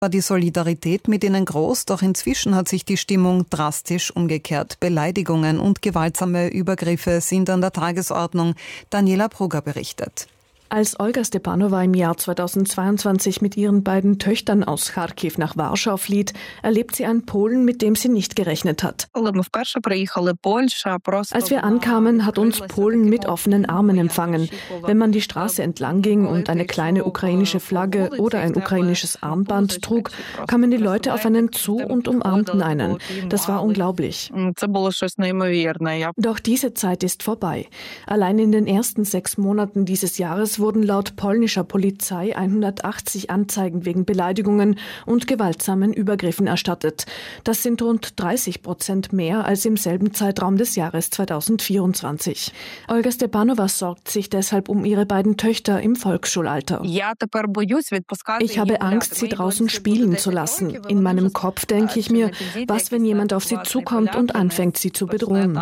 War die Solidarität mit ihnen groß, doch inzwischen hat sich die Stimmung drastisch umgekehrt. Beleidigungen und gewaltsame Übergriffe sind an der Tagesordnung. Daniela Brugger berichtet. Als Olga Stepanowa im Jahr 2022 mit ihren beiden Töchtern aus Charkiw nach Warschau flieht, erlebt sie einen Polen, mit dem sie nicht gerechnet hat. Als wir ankamen, hat uns Polen mit offenen Armen empfangen. Wenn man die Straße entlang ging und eine kleine ukrainische Flagge oder ein ukrainisches Armband trug, kamen die Leute auf einen zu und umarmten einen. Das war unglaublich. Doch diese Zeit ist vorbei. Allein in den ersten 6 Monaten dieses Jahres wurden laut polnischer Polizei 180 Anzeigen wegen Beleidigungen und gewaltsamen Übergriffen erstattet. Das sind rund 30% mehr als im selben Zeitraum des Jahres 2024. Olga Stepanowa sorgt sich deshalb um ihre beiden Töchter im Volksschulalter. Ich habe Angst, sie draußen spielen zu lassen. In meinem Kopf denke ich mir, was, wenn jemand auf sie zukommt und anfängt, sie zu bedrohen.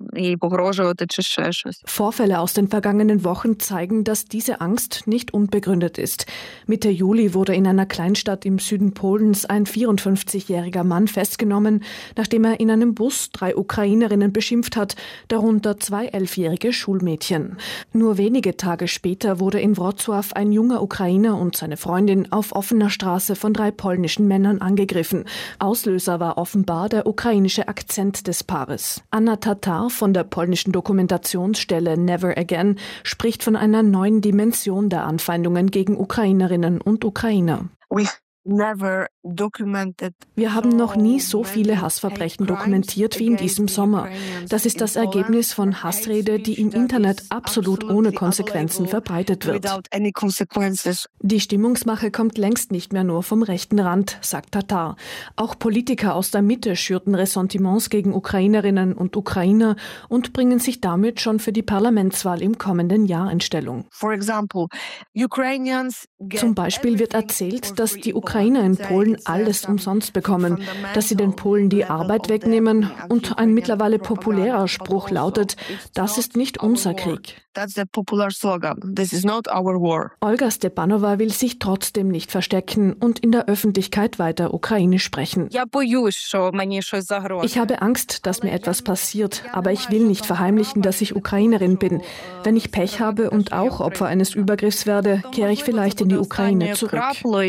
Vorfälle aus den vergangenen Wochen zeigen, dass diese Angst nicht unbegründet ist. Mitte Juli wurde in einer Kleinstadt im Süden Polens ein 54-jähriger Mann festgenommen, nachdem er in einem Bus 3 Ukrainerinnen beschimpft hat, darunter 2 11-jährige Schulmädchen. Nur wenige Tage später wurde in Wrocław ein junger Ukrainer und seine Freundin auf offener Straße von 3 polnischen Männern angegriffen. Auslöser war offenbar der ukrainische Akzent des Paares. Anna Tatar von der polnischen Dokumentationsstelle Never Again spricht von einer neuen Dimension der Anfeindungen gegen Ukrainerinnen und Ukrainer. Wir haben noch nie so viele Hassverbrechen dokumentiert wie in diesem Sommer. Das ist das Ergebnis von Hassrede, die im Internet absolut ohne Konsequenzen verbreitet wird. Die Stimmungsmache kommt längst nicht mehr nur vom rechten Rand, sagt Tatar. Auch Politiker aus der Mitte schürten Ressentiments gegen Ukrainerinnen und Ukrainer und bringen sich damit schon für die Parlamentswahl im kommenden Jahr in Stellung. Zum Beispiel wird erzählt, dass die Ukrainer in Polen alles umsonst bekommen, dass sie den Polen die Arbeit wegnehmen und ein mittlerweile populärer Spruch lautet, das ist nicht unser Krieg. Olga Stepanowa will sich trotzdem nicht verstecken und in der Öffentlichkeit weiter ukrainisch sprechen. Ich habe Angst, dass mir etwas passiert, aber ich will nicht verheimlichen, dass ich Ukrainerin bin. Wenn ich Pech habe und auch Opfer eines Übergriffs werde, kehre ich vielleicht in die Ukraine zurück.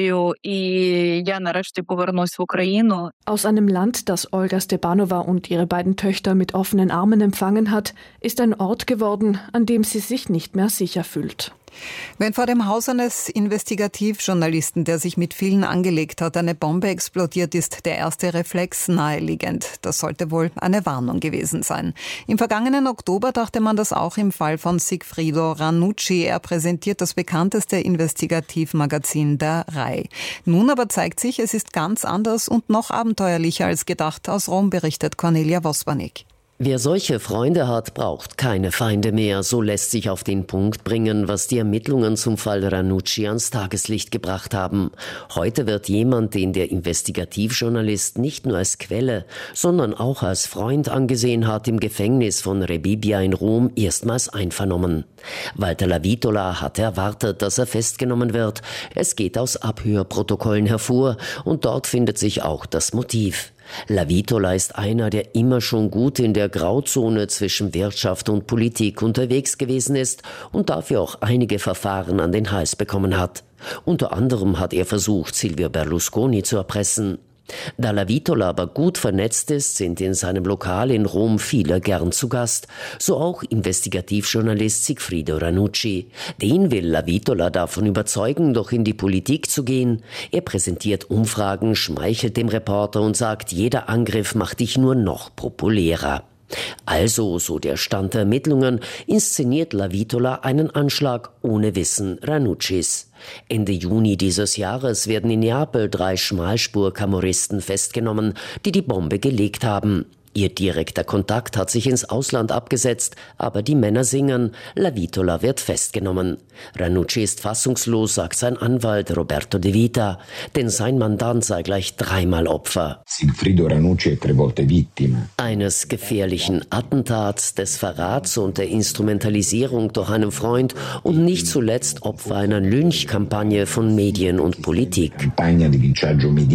Aus einem Land, das Olga Stepanowa und ihre beiden Töchter mit offenen Armen empfangen hat, ist ein Ort geworden, an dem sie sich nicht mehr sicher fühlt. Wenn vor dem Haus eines Investigativjournalisten, der sich mit vielen angelegt hat, eine Bombe explodiert, ist der erste Reflex naheliegend. Das sollte wohl eine Warnung gewesen sein. Im vergangenen Oktober dachte man das auch im Fall von Sigfrido Ranucci. Er präsentiert das bekannteste Investigativmagazin der RAI. Nun aber zeigt sich, es ist ganz anders und noch abenteuerlicher als gedacht. Aus Rom berichtet Cornelia Wosbanik. Wer solche Freunde hat, braucht keine Feinde mehr. So lässt sich auf den Punkt bringen, was die Ermittlungen zum Fall Ranucci ans Tageslicht gebracht haben. Heute wird jemand, den der Investigativjournalist nicht nur als Quelle, sondern auch als Freund angesehen hat, im Gefängnis von Rebibbia in Rom erstmals einvernommen. Walter Lavitola hat erwartet, dass er festgenommen wird. Es geht aus Abhörprotokollen hervor und dort findet sich auch das Motiv. Lavitola ist einer, der immer schon gut in der Grauzone zwischen Wirtschaft und Politik unterwegs gewesen ist und dafür auch einige Verfahren an den Hals bekommen hat. Unter anderem hat er versucht, Silvio Berlusconi zu erpressen. Da Lavitola aber gut vernetzt ist, sind in seinem Lokal in Rom viele gern zu Gast. So auch Investigativjournalist Sigfrido Ranucci. Den will Lavitola davon überzeugen, doch in die Politik zu gehen. Er präsentiert Umfragen, schmeichelt dem Reporter und sagt, jeder Angriff macht dich nur noch populärer. Also, so der Stand der Ermittlungen, inszeniert Lavitola einen Anschlag ohne Wissen Ranuccis. Ende Juni dieses Jahres werden in Neapel 3 Schmalspur-Camorristen festgenommen, die die Bombe gelegt haben. Ihr direkter Kontakt hat sich ins Ausland abgesetzt, aber die Männer singen, La Vitola wird festgenommen. Ranucci ist fassungslos, sagt sein Anwalt Roberto De Vita, denn sein Mandant sei gleich 3-mal Opfer. Sigfrido Ranucci è 3 volte vittima. Eines gefährlichen Attentats, des Verrats und der Instrumentalisierung durch einen Freund und nicht zuletzt Opfer einer Lynchkampagne von Medien und Politik.